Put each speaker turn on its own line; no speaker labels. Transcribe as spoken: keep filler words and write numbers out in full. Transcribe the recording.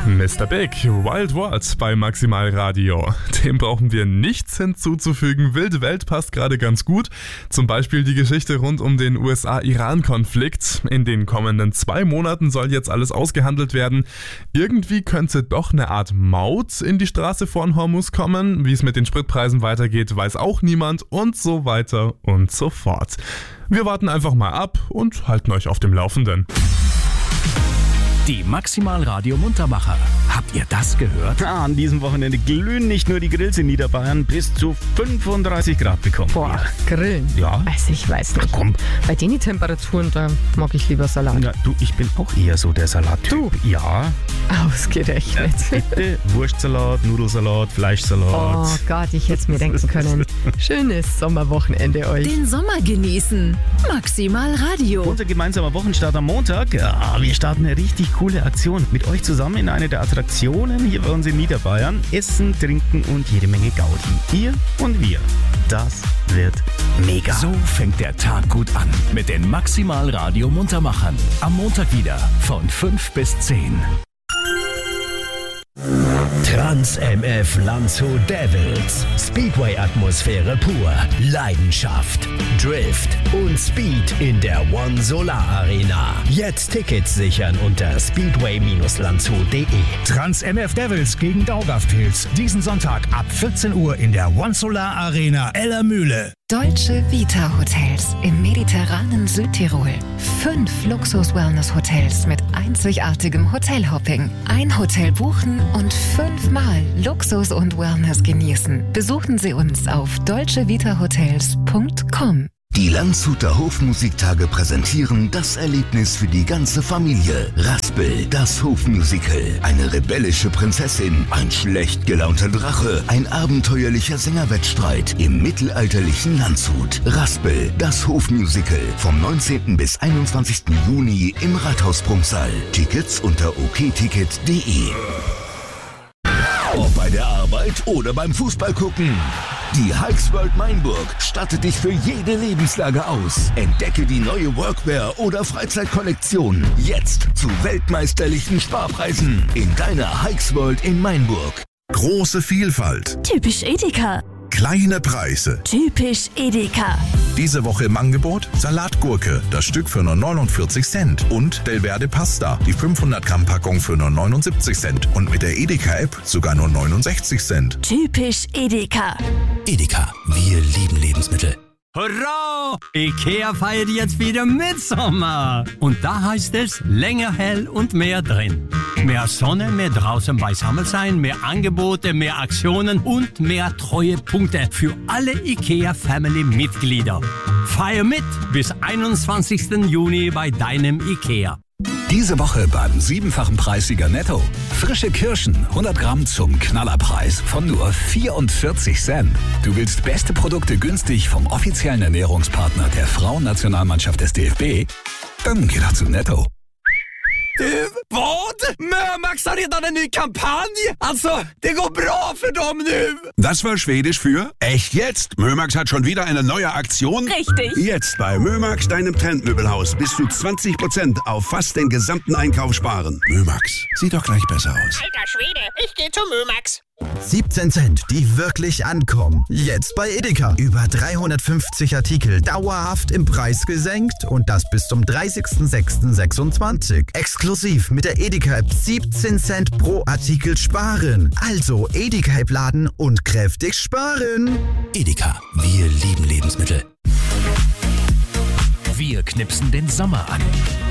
Mister Big, Wild World bei Maximal Radio. Dem brauchen wir nichts hinzuzufügen. Wilde Welt passt gerade ganz gut. Zum Beispiel die Geschichte rund um den U S A-Iran-Konflikt. In den kommenden zwei Monaten soll jetzt alles ausgehandelt werden. Irgendwie könnte doch eine Art Maut in die Straße von Hormuz kommen. Wie es mit den Spritpreisen weitergeht, weiß auch niemand und so weiter und so fort. Wir warten einfach mal ab und halten euch auf dem Laufenden.
Die Maximal Radio Muntermacher. Habt ihr das gehört?
Ja, an diesem Wochenende glühen nicht nur die Grills in Niederbayern, bis zu fünfunddreißig Grad bekommen.
Boah, Grillen?
Ja.
Also ich weiß nicht.
Ach, komm.
Bei den Temperaturen, da mag ich lieber Salat.
Ja, du, ich bin auch eher so der Salattyp.
Du?
Ja.
Ausgerechnet.
Bitte Wurstsalat, Nudelsalat, Fleischsalat.
Oh Gott, ich hätte es mir denken können. Schönes Sommerwochenende euch.
Den Sommer genießen. Maximal Radio.
Unser gemeinsamer Wochenstart am Montag. Ja, wir starten eine richtig coole Aktion. Mit euch zusammen in eine der Attraktionen hier bei uns in Niederbayern. Essen, trinken und jede Menge Gaudi. Ihr und wir. Das wird mega.
So fängt der Tag gut an mit den Maximal Radio Muntermachern. Am Montag wieder von fünf bis zehn.
Trans M F Landshut Devils. Speedway-Atmosphäre pur. Leidenschaft, Drift und Speed in der One Solar Arena. Jetzt Tickets sichern unter speedway Landshut punkt de.
Trans M F Devils gegen Daugavpils. Diesen Sonntag ab vierzehn Uhr in der One Solar Arena Ellermühle.
Deutsche Vita Hotels im mediterranen Südtirol. Fünf Luxus-Wellness-Hotels mit einzigartigem Hotelhopping. Ein Hotel buchen und fünfmal Luxus und Wellness genießen. Besuchen Sie uns auf deutsche vita hotels punkt com.
Die Landshuter Hofmusiktage präsentieren das Erlebnis für die ganze Familie. Raspel, das Hofmusical. Eine rebellische Prinzessin, ein schlecht gelaunter Drache, ein abenteuerlicher Sängerwettstreit im mittelalterlichen Landshut. Raspel, das Hofmusical. Vom neunzehnten bis einundzwanzigsten Juni im Rathaus-Prunksaal. Tickets unter okticket punkt de. Ob bei der Arbeit oder beim Fußballgucken. Die Hikes World Mainburg stattet dich für jede Lebenslage aus. Entdecke die neue Workwear- oder Freizeitkollektion. Jetzt zu weltmeisterlichen Sparpreisen in deiner Hikes World in Mainburg.
Große Vielfalt.
Typisch Edeka.
Kleine Preise.
Typisch Edeka.
Diese Woche im Angebot Salatgurke, das Stück für nur neunundvierzig Cent. Und Delverde Pasta, die fünfhundert Gramm Packung für nur neunundsiebzig Cent. Und mit der Edeka-App sogar nur neunundsechzig Cent.
Typisch Edeka.
Edeka, wir lieben Lebensmittel.
Hurra! Ikea feiert jetzt wieder Mitsommer. Und da heißt es länger hell und mehr drin. Mehr Sonne, mehr draußen beisammen sein, mehr Angebote, mehr Aktionen und mehr Treuepunkte für alle Ikea-Family-Mitglieder. Feier mit bis einundzwanzigsten Juni bei deinem Ikea.
Diese Woche beim siebenfachen Preissieger Netto. Frische Kirschen, hundert Gramm zum Knallerpreis von nur vierundvierzig Cent. Du willst beste Produkte günstig vom offiziellen Ernährungspartner der Frauennationalmannschaft des D F B? Dann geh doch zu Netto.
Du, vad? Mörmax har redan en ny kampanj! Alltså, det går bra för dem nu!
Das war Schwedisch für echt jetzt? Mörmax hat schon wieder eine neue Aktion?
Richtig!
Jetzt bei Mörmax, deinem Trendmöbelhaus, bis zu zwanzig Prozent auf fast den gesamten Einkauf sparen. Mörmax, sieht doch gleich besser aus.
Alter Schwede, ich geh zu Mörmax.
siebzehn Cent, die wirklich ankommen. Jetzt bei Edeka. Über dreihundertfünfzig Artikel dauerhaft im Preis gesenkt und das bis zum dreißigsten sechsten sechsundzwanzig. Exklusiv mit der Edeka-App siebzehn Cent pro Artikel sparen. Also Edeka-App laden und kräftig sparen.
Edeka, wir lieben Lebensmittel. Wir knipsen den Sommer an.